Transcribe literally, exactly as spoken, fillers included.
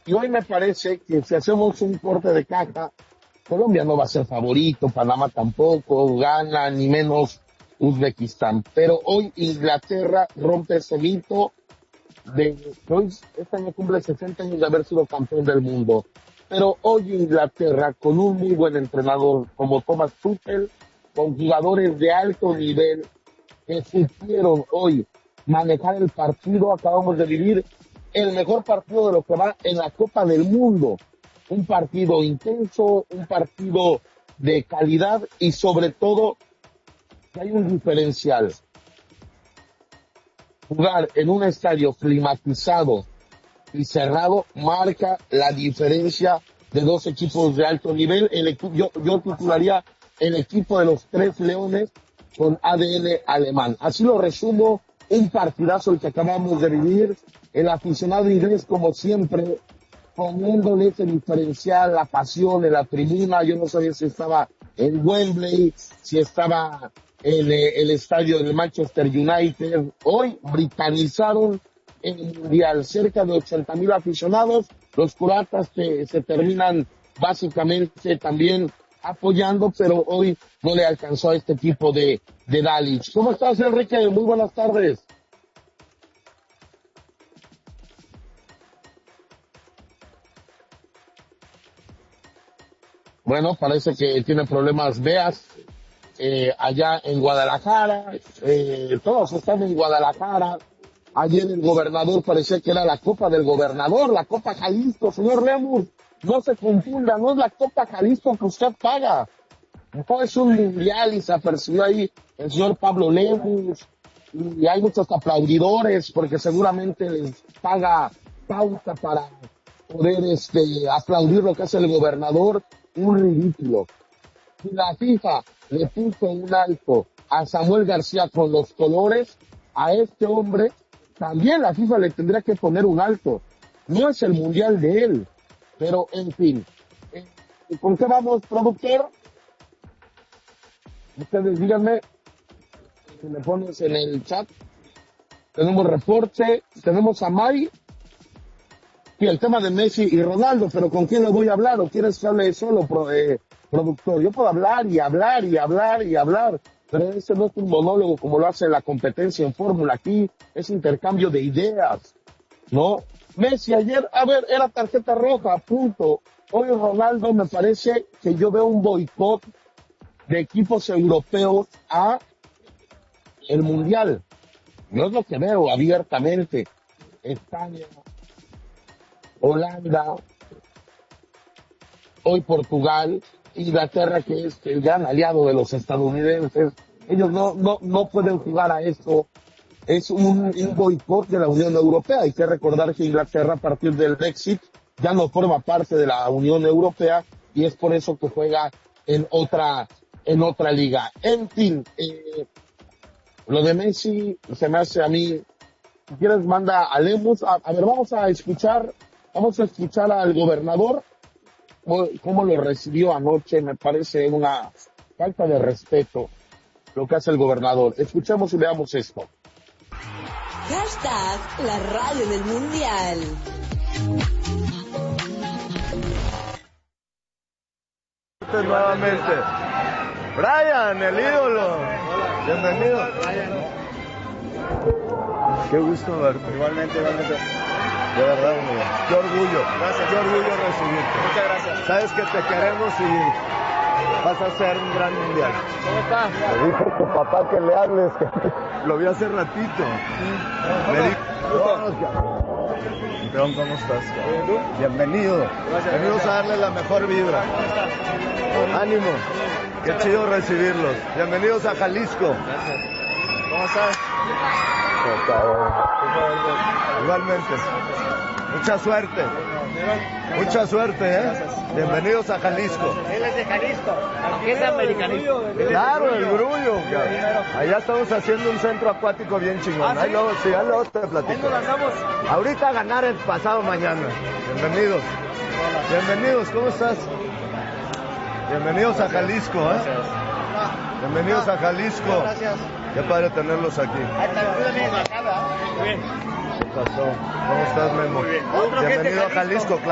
Y hoy me parece que si hacemos un corte de caja, Colombia no va a ser favorito, Panamá tampoco, Ghana, ni menos Uzbekistán. Pero hoy Inglaterra rompe ese mito de que hoy este año cumple sesenta años de haber sido campeón del mundo. Pero hoy Inglaterra, con un muy buen entrenador como Thomas Tuchel, con jugadores de alto nivel que supieron hoy manejar el partido, acabamos de vivir el mejor partido de lo que va en la Copa del Mundo. Un partido intenso, un partido de calidad y sobre todo que hay un diferencial. Jugar en un estadio climatizado y cerrado marca la diferencia de dos equipos de alto nivel. El equ- yo, yo titularía el equipo de los Tres Leones con A D N alemán. Así lo resumo, un partidazo el que acabamos de vivir. El aficionado inglés, como siempre, poniéndole ese diferencial, la pasión en la tribuna. Yo no sabía si estaba en Wembley, si estaba en eh, el estadio del Manchester United. Hoy britanizaron el Mundial, cerca de ochenta mil aficionados. Los croatas que se terminan básicamente también apoyando, pero hoy no le alcanzó a este tipo de, de Dalic. ¿Cómo estás, Enrique? Muy buenas tardes. Bueno, parece que tiene problemas Beas eh, allá en Guadalajara. Eh, todos están en Guadalajara. Ayer el gobernador parecía que era la Copa del Gobernador, la Copa Jalisco. Señor Lemus, no se confunda, no es la Copa Jalisco que usted paga. No es un mundial y se apercibió ahí el señor Pablo Lemus. Y hay muchos aplaudidores porque seguramente les paga pauta para poder este aplaudir lo que hace el gobernador. Un ridículo. Si la FIFA le puso un alto a Samuel García con los colores, a este hombre también la FIFA le tendría que poner un alto. No es el mundial de él, pero en fin. Eh, ¿Con qué vamos, productor? Ustedes díganme, si me pones en el chat. Tenemos reporte, tenemos a Mai y el tema de Messi y Ronaldo, pero ¿con quién le voy a hablar? ¿O quieres que hable solo, pro, eh, productor? Yo puedo hablar y hablar y hablar y hablar, pero ese no es un monólogo como lo hace la competencia en Fórmula. Aquí es intercambio de ideas, ¿no? Messi ayer, a ver, era tarjeta roja, punto. Hoy Ronaldo, me parece que yo veo un boicot de equipos europeos a el Mundial. No es lo que veo abiertamente. España, Holanda, hoy Portugal, Inglaterra, que es el gran aliado de los estadounidenses. Ellos no, no, no pueden jugar a esto. Es un, un boicot de la Unión Europea. Hay que recordar que Inglaterra, a partir del Brexit, ya no forma parte de la Unión Europea y es por eso que juega en otra, en otra liga. En fin, eh, lo de Messi se me hace a mí. Si quieres, manda a Lemus. A, a ver, vamos a escuchar, vamos a escuchar al gobernador, cómo lo recibió anoche. Me parece una falta de respeto lo que hace el gobernador. Escuchemos y veamos esto. Hashtag la radio del mundial. Nuevamente. Brian, el ídolo. Bienvenido. Qué gusto verte. Igualmente, igualmente. De verdad, amigo. Qué orgullo. Gracias. Qué orgullo recibirte. Muchas gracias. Sabes que te queremos y vas a ser un gran mundial. ¿Cómo está? Me dijo tu papá que le hables. Lo vi hace ratito. Me dijo... Peón, ¿cómo estás? Bienvenido. Gracias. Venimos a darle la mejor vibra. Ánimo. Qué chido recibirlos. Bienvenidos a Jalisco. Gracias. ¿Cómo estás? Igualmente. Mucha suerte. Mucha suerte, ¿eh? Bienvenidos a Jalisco. Él es de Jalisco. Aquí es americanista. Claro, el Grullo. Allá estamos haciendo un centro acuático bien chingón. Ahí luego, sí, ahí luego te platico. Ahorita a ganar el pasado mañana. Bienvenidos. Bienvenidos, ¿cómo estás? Bienvenidos a Jalisco, ¿eh? Bienvenidos a Jalisco. Gracias. Qué padre tenerlos aquí. Ahí está, muy bien. ¿Qué pasó? ¿Cómo estás, Memo? Muy bien. Otro que es de Bienvenido a Jalisco. Jalisco, claro.